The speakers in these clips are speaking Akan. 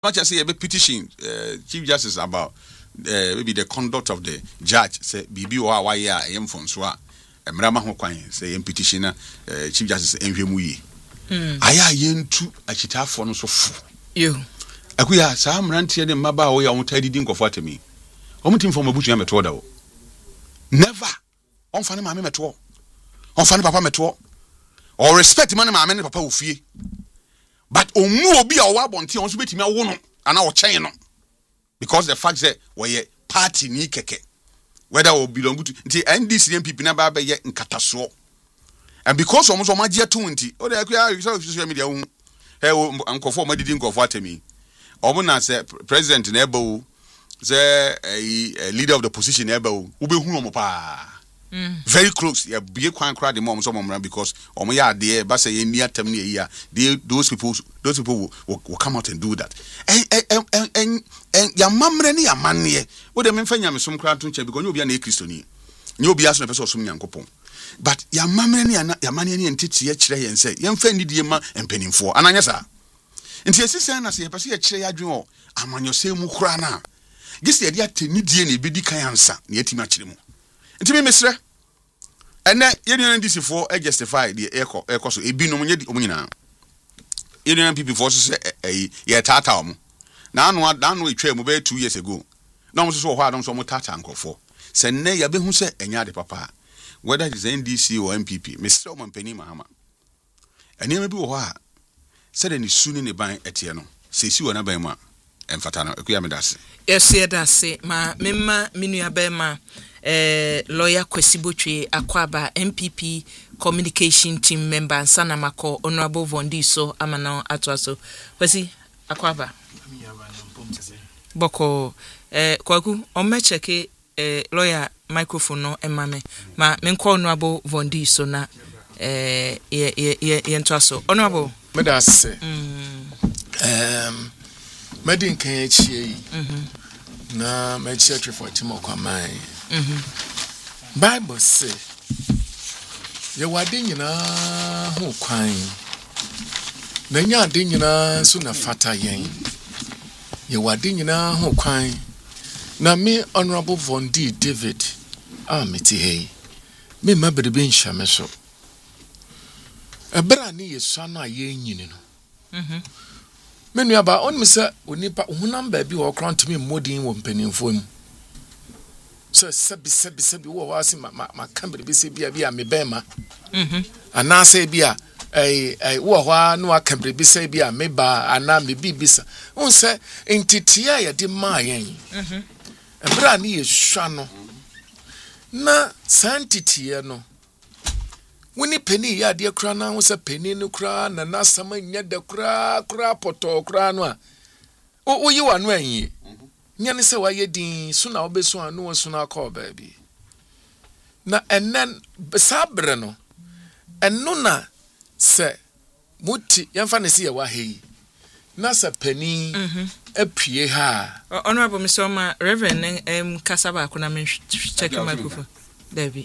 much as say a petition Chief Justice about maybe the conduct of the judge say bibi o a why am from so a mrama ho kwan say petitioner Chief Justice enhwemu yi aya yentu achitafo no so fu yo akuya saa mrantie ne mmaba o ya won tadidi nkofo atemi omutim fo mabutu ya meto da o never on fa ne maame meto on fa ne papa meto or respect man maame ne papa ofie. But omu obi a owa bonti on so betimi awo no ana o chen no because the fact that we party ni keke whether o belong to nti NDC MPP na ba be ye nkataso and because omo so magye to nti o dey akua social media hu ankofo madidi nkofo atemi omo na say president na eba say a leader of the opposition na eba wo be hu omo pa very close yeah be kwan crowd the mom so mom because omo ya de ba say ni atam na eya those people will come out and do that and ya mamre ni ya manne wo de memfa nyamesom crowd to nche because obi na kristoni ni obi aso na person som nyankopon but ya mamre ni ya manne ni entiti ya kire yen say yemfa ni die ma empanimfo ananya sa nti esisen na say pese ya kire ya dwen o amanyose mu kura na gisi ya dia teni die na ebedi kan ansa na yatima kire mu nti me mesre ene yenu NDC for justify the echo so ebinom nye omunyina yenu people for so ye tata omo na anu etwa mu be 2 years ago na mo so ho adom so mo tata nkofo se ne ya be hu se enya de papa whether it is NDC or MPP mesre o mampani mahama ene ma bi wo ho a se de ni suni ne ban etie no se si wo na ban mu a emfata na akuya medase yes yedase ma memma minu abema lawyer Kwesibotwe Akwaba MPP communication team member Sanamako Honorable Vondiso Amano Atwaso Kwesi Akwaba Boko kwaku omecheke lawyer microphone no emame ma menko Honorable Vondiso na ye ntwaso Honorable medase medin kan echie na mechie for Timokwaman Bible say ye wade nyina ho kwan na nya ade nyina so na fata yen ye wade nyina ho kwan na me Honorable Vondi David meti hey me mabere nhame so ebra ni yesu ano aye nyini no menu aba on se onipa hunam ba bi wo krant me modin wo mpanimfo mu so sebi wo wasi ma kambe bi se bia me bema ana se bia wo ho no akambe bi se bia me ba ana me bibisa on se entitia ya de mayen ebra ni yesua no na santitia no woni peni ya de kra na wo se peni no kra na nasama nya de kra poto kra no a wo yi wa no anyi nyane se wa yedin so na obeso anu wo so na call baby na enen sabre no enu na se muti yemfa ne se ye wa hei na se peni apue ha Honorable Mr. Oma Reverend Kasaba kuna me check microphone David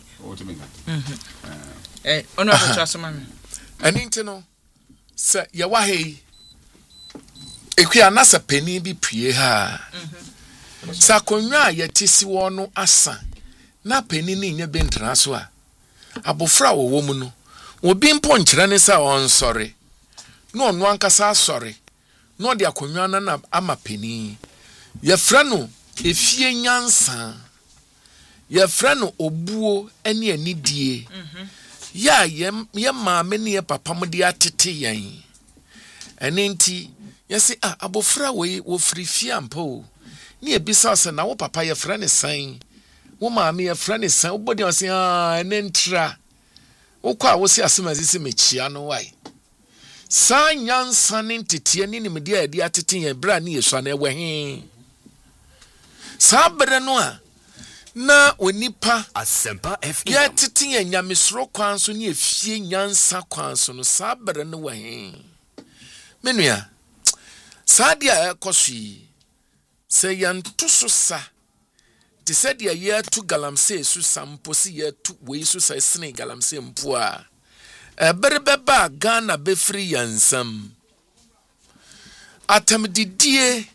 Honorable Trasoma aninti no se ye wa hei ekua na se peni bi pue ha sakonwa yetisi wo no asa na peni ni nya bentra so a abofra wo mu no obi mpo nkyere ne sa on sorry no ono ankasa sorry no de akonwa na ama peni ye fra no efie nyansa ye fra no obuo ene anidie ya ye maame ne ye papa mo de atete yan enenti ye se abofra wo frifie ampo ni ebisa se na wo papa ye fra ne san wo maame ye fra ne san wo bodi on se enentra wo kwa wo se asemazi se mechia no wai san nyansa ne ntetie ni nimde a de atete yan bra ne yesu na ewe he sabre no a na onipa Asempa FM ya tete yan nyamesro kwan so ne efie nyansa kwan so no sabre no we he menua sadia ekosi se yan tuso sa te said ya ye tu galamse su sampo si ye tu we su sa sene galamse mpo a berebe ba Ghana be free yansam atamdidie